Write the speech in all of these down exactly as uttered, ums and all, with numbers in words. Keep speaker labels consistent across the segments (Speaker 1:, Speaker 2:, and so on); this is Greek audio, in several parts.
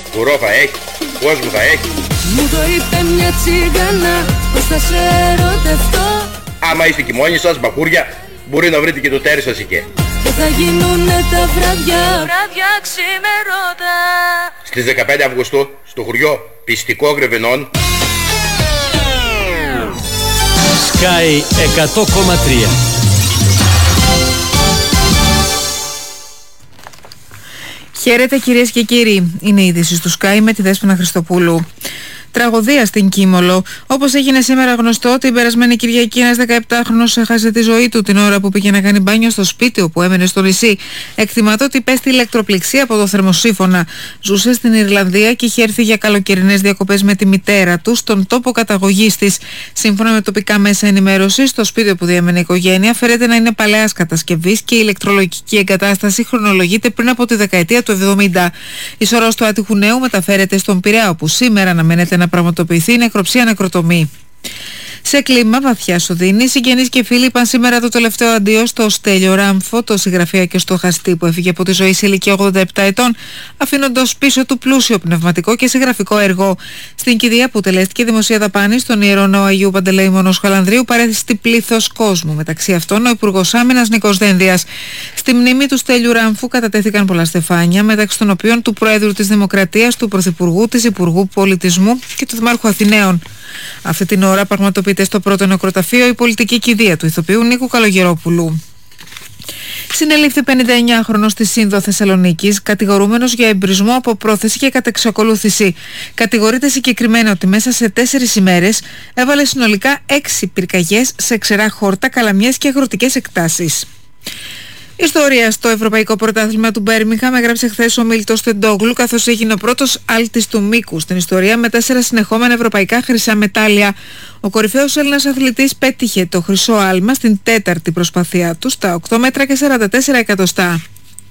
Speaker 1: Κουρό θα έχει, κόσμο θα έχει.
Speaker 2: Μου το είπε μια τσίγανα πως θα σε ερωτευτώ.
Speaker 1: Άμα είστε και μόνοι σας, μπαχούρια, μπορεί να βρείτε και το τέρι σας εκεί.
Speaker 2: Και θα γίνουνε τα βράδια, βράδια ξημερώτα.
Speaker 1: Στις δεκαπέντε Αυγούστου, στο χωριό Πιστικό Γρεβενών.
Speaker 3: Sky εκατό κόμμα τρία.
Speaker 4: Χαίρετε κυρίες και κύριοι, είναι η είδηση του Sky με τη Δέσποινα Χριστοπούλου. Τραγωδία στην Κίμολο. Όπως έγινε σήμερα γνωστό, την περασμένη Κυριακή ένας δεκαεπτάχρονος έχασε τη ζωή του την ώρα που πήγε να κάνει μπάνιο στο σπίτι όπου έμενε στο νησί. Εκτιμάται ότι πέστη ηλεκτροπληξία από το θερμοσύφωνα. Ζούσε στην Ιρλανδία και είχε έρθει για καλοκαιρινές διακοπές με τη μητέρα του στον τόπο καταγωγής της. Σύμφωνα με τοπικά μέσα ενημέρωσης, το σπίτι όπου διέμενε η οικογένεια φέρεται να είναι παλαιάς κατασκευής και η ηλεκτρολογική εγκατάσταση χρονολογείται πριν από τη δεκαετία του εβδομήντα. Η σωρός του άτυχου νέου μεταφέρεται στον Πειραιά, όπου σήμερα αναμένεται να πραγματοποιηθεί η νεκροψία νεκροτομή. Σε κλίμα βαθιά οδύνη, συγγενείς και φίλοι είπαν σήμερα το τελευταίο αντίο στο Στέλιο Ράμφο, το συγγραφέα και στοχαστή που έφυγε από τη ζωή σε ηλικία ογδόντα επτά ετών, αφήνοντας πίσω του πλούσιο πνευματικό και συγγραφικό έργο. Στην κηδεία που τελέστηκε δημοσία δαπάνη στον Ιερό Ναό Αγίου Παντελεήμονος Χαλανδρίου παρέθιστη πλήθος κόσμου, μεταξύ αυτών ο Υπουργός Άμυνας Νίκος Δένδιας. Στη μνήμη του Στέλιου Ράμφου κατατέθηκαν πολλά στεφάνια, μεταξύ των οποίων του Προέδρου της Δημοκρατίας, του Πρωθυπουργού, της Υπουργού Πολιτισμού και του Δημάρχου Αθηναίων. Αυτή την ώρα πραγματοποιείται στο πρώτο νεκροταφείο η πολιτική κηδεία του ηθοποιού Νίκου Καλογερόπουλου. Συνελήφθη πενηνταεννιάχρονος στη Σύνδο Θεσσαλονίκης, κατηγορούμενος για εμπρισμό από πρόθεση και κατεξακολούθηση. Κατηγορείται συγκεκριμένα ότι μέσα σε τέσσερις ημέρες έβαλε συνολικά έξι πυρκαγιές σε ξερά χόρτα, καλαμιές και αγροτικές εκτάσεις. Ιστορία στο Ευρωπαϊκό Πρωτάθλημα του Μπέρμιγχαμ έγραψε χθες ο Μίλτος Τεντόγλου, καθώς έγινε ο πρώτος άλτης του μήκου στην ιστορία με τέσσερα συνεχόμενα ευρωπαϊκά χρυσά μετάλλια. Ο κορυφαίος Έλληνας αθλητής πέτυχε το χρυσό άλμα στην τέταρτη προσπάθειά του στα οκτώ μέτρα και σαράντα τέσσερα εκατοστά.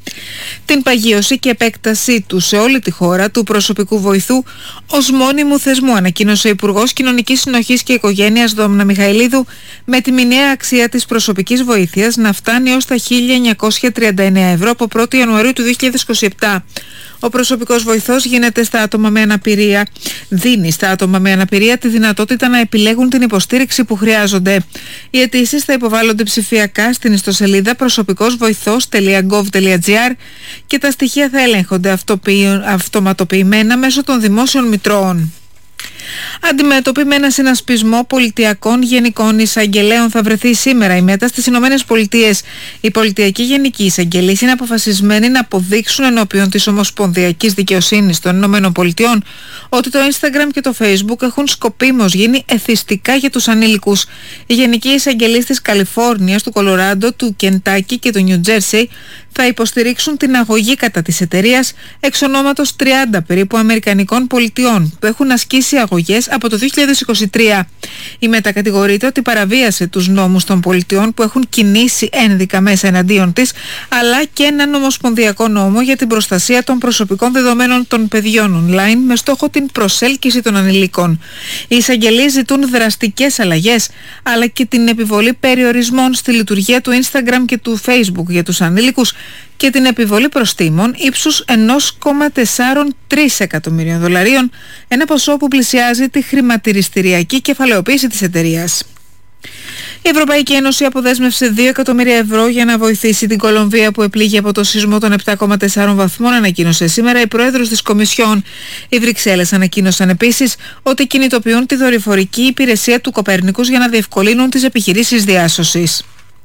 Speaker 4: Την παγίωση και επέκτασή του σε όλη τη χώρα του προσωπικού βοηθού ως μόνιμου θεσμού ανακοίνωσε ο Υπουργός Κοινωνικής Συνοχής και Οικογένειας Δόμνα Μιχαηλίδου, με τη μηνιαία αξία της προσωπικής βοήθειας να φτάνει ως τα χίλια εννιακόσια τριάντα εννέα ευρώ από πρώτη Ιανουαρίου του δύο χιλιάδες είκοσι επτά. Ο προσωπικός βοηθός γίνεται στα άτομα με αναπηρία. Δίνει στα άτομα με αναπηρία τη δυνατότητα να επιλέγουν την υποστήριξη που χρειάζονται. Οι αιτήσεις θα υποβάλλονται ψηφιακά στην ιστοσελίδα προσωπικόσβοηθός τελεία γκοβ τελεία τζι άρ και τα στοιχεία θα ελέγχονται αυτοματοποιημένα μέσω των δημόσιων μητρώων. Αντιμέτωποι με ένα συνασπισμό πολιτιακών γενικών εισαγγελέων θα βρεθεί σήμερα η ΜΕΤΑ στις Ηνωμένες Πολιτείες. Οι πολιτιακοί γενικοί εισαγγελείς είναι αποφασισμένοι να αποδείξουν ενώπιον της Ομοσπονδιακής Δικαιοσύνης των Ηνωμένων Πολιτειών ότι το Instagram και το Facebook έχουν σκοπίμως γίνει εθιστικά για τους ανήλικους. Οι γενικοί εισαγγελείς της Καλιφόρνιας, του Κολοράντο, του Κεντάκι και του Νιου Τζέρσι θα υποστηρίξουν την αγωγή κατά της εταιρείας εξ ονόματος τριάντα περίπου Αμερικανικών πολιτιών που έχουν ασκήσει αγωγές από το δύο χιλιάδες είκοσι τρία. Η ΜΕΤΑ κατηγορείται ότι παραβίασε τους νόμους των πολιτιών που έχουν κινήσει ένδικα μέσα εναντίον της, αλλά και έναν ομοσπονδιακό νόμο για την προστασία των προσωπικών δεδομένων των παιδιών online με στόχο την προσέλκυση των ανηλίκων. Οι εισαγγελείς ζητούν δραστικές αλλαγές, αλλά και την επιβολή περιορισμών στη λειτουργία του Instagram και του Facebook για τους ανήλικους και την επιβολή προστίμων ύψους ένα κόμμα τέσσερα τρία εκατομμυρίων δολαρίων, ένα ποσό που πλησιάζει τη χρηματιστηριακή κεφαλαιοποίηση της εταιρείας. Η Ευρωπαϊκή Ένωση αποδέσμευσε δύο εκατομμύρια ευρώ για να βοηθήσει την Κολομβία που επλήγει από το σεισμό των επτά κόμμα τέσσερα βαθμών, ανακοίνωσε σήμερα η Πρόεδρος της Κομισιόν. Οι Βρυξέλλες ανακοίνωσαν επίσης ότι κινητοποιούν τη δορυφορική υπηρεσία του Κοπέρνικους για να διευκολύνουν τις επιχειρήσεις διάσωσης.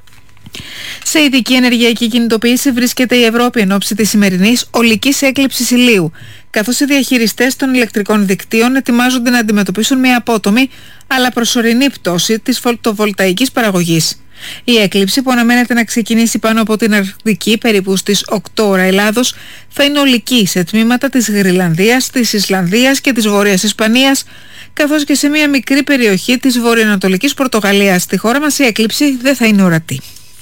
Speaker 4: Σε ειδική ενεργειακή κινητοποίηση βρίσκεται η Ευρώπη εν ώψη της σημερινής ολικής έκλειψης ηλίου, καθώς οι διαχειριστές των ηλεκτρικών δικτύων ετοιμάζονται να αντιμετωπίσουν μια απότομη αλλά προσωρινή πτώση της φωτοβολταϊκής παραγωγής. Η έκλειψη, που αναμένεται να ξεκινήσει πάνω από την Αρκτική περίπου στις οκτώ ώρα Ελλάδος, θα είναι ολική σε τμήματα της Γρυλανδίας, της Ισλανδίας και της Βόρειας Ισπανίας, καθώς και σε μια μικρή περιοχή της βορειοανατολικής Πορτογαλίας. Στη χώρα μας η έκλειψη δεν θα είναι ορατή.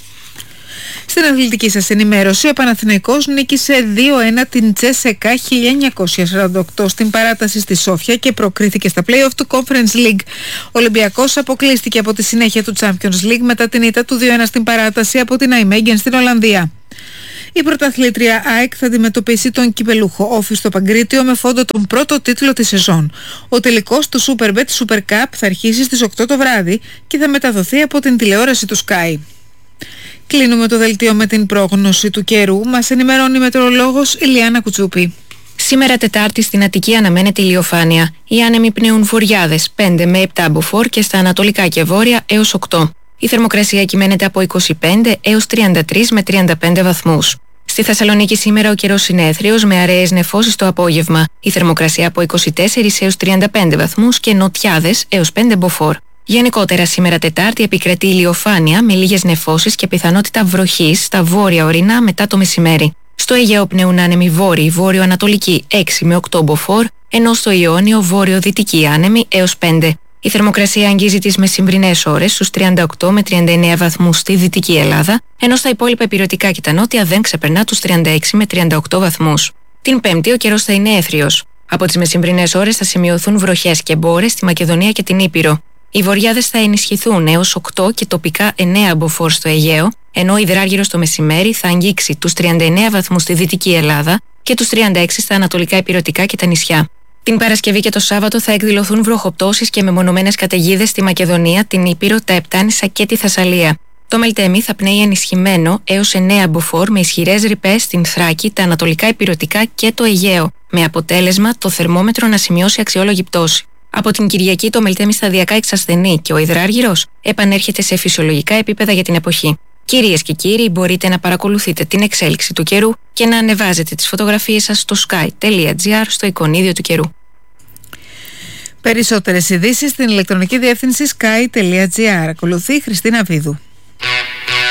Speaker 4: Στην αθλητική σας ενημέρωση, ο Παναθηναϊκός νίκησε δύο ένα την Τσέσεκα χίλια εννιακόσια σαράντα οκτώ στην παράταση στη Σόφια και προκρίθηκε στα play-off του Conference League. Ο Ολυμπιακός αποκλείστηκε από τη συνέχεια του Champions League μετά την ήττα του δύο ένα στην παράταση από την Αϊμέγγεν στην Ολλανδία. Η πρωταθλήτρια ΑΕΚ θα αντιμετωπίσει τον κυπελούχο Όφη στο Παγκρίτιο με φόντο τον πρώτο τίτλο της σεζόν. Ο τελικός του Superbet Super Cup θα αρχίσει στις οκτώ το βράδυ και θα μεταδοθεί από την τηλεόραση του Sky. Κλείνουμε το δελτίο με την πρόγνωση του καιρού. Μας ενημερώνει η μετεωρολόγος Ηλιάνα Κουτσούπη.
Speaker 5: Σήμερα Τετάρτη στην Αττική αναμένεται ηλιοφάνεια. Οι άνεμοι πνέουν βοριάδες πέντε με επτά μποφόρ και στα ανατολικά και βόρεια έως οκτώ. Η θερμοκρασία κυμαίνεται από είκοσι πέντε έως τριάντα τρία με τριάντα πέντε βαθμούς. Στη Θεσσαλονίκη σήμερα ο καιρός είναι έθριος με αραιές νεφώσεις το απόγευμα. Η θερμοκρασία από είκοσι τέσσερα έως τριάντα πέντε βαθμούς και νοτιάδες έως πέντε μποφόρ. Γενικότερα σήμερα Τετάρτη επικρατεί ηλιοφάνεια με λίγες νεφώσεις και πιθανότητα βροχής στα βόρεια ορεινά μετά το μεσημέρι. Στο Αιγαίο πνέουν άνεμοι βόρειοι βόρειο-ανατολικοί έξι με οκτώ μποφόρ, ενώ στο Ιόνιο βόρειο-δυτικοί άνεμοι έως πέντε. Η θερμοκρασία αγγίζει τις μεσημβρινές ώρες στους τριάντα οκτώ με τριάντα εννέα βαθμούς στη Δυτική Ελλάδα, ενώ στα υπόλοιπα ηπειρωτικά και τα νότια δεν ξεπερνά τους τριάντα έξι με τριάντα οκτώ βαθμούς. Την Πέμπτη ο καιρός θα είναι έθριος. Από τις μεσημβρινές ώρες θα σημειωθούν βροχές και μπόρες στη Μακεδονία και την Ήπειρο. Οι βοριάδες θα ενισχυθούν έως οκτώ και τοπικά εννέα μποφόρ στο Αιγαίο, ενώ ο υδράργυρος το μεσημέρι θα αγγίξει τους τριάντα εννέα βαθμούς στη Δυτική Ελλάδα και τους τριάντα έξι στα ανατολικά ηπειρωτικά και τα νησιά. Την Παρασκευή και το Σάββατο θα εκδηλωθούν βροχοπτώσεις και μεμονωμένες καταιγίδες στη Μακεδονία, την Ήπειρο, τα Επτάνησα και τη Θεσσαλία. Το Μελτέμι θα πνέει ενισχυμένο έως εννέα μποφόρ με ισχυρές ρηπές στην Θράκη, τα ανατολικά ηπειρωτικά και το Αιγαίο, με αποτέλεσμα το θερμόμετρο να σημειώσει αξιόλογη πτώση. Από την Κυριακή το Μελτέμι σταδιακά εξασθενεί και ο υδράργυρος επανέρχεται σε φυσιολογικά επίπεδα για την εποχή. Κυρίες και κύριοι, μπορείτε να παρακολουθείτε την εξέλιξη του καιρού και να ανεβάζετε τις φωτογραφίες σας στο sky τελεία gr στο εικονίδιο του καιρού.
Speaker 4: Περισσότερες ειδήσεις στην ηλεκτρονική διεύθυνση sky τελεία gr. Ακολουθεί η Χριστίνα Βίδου.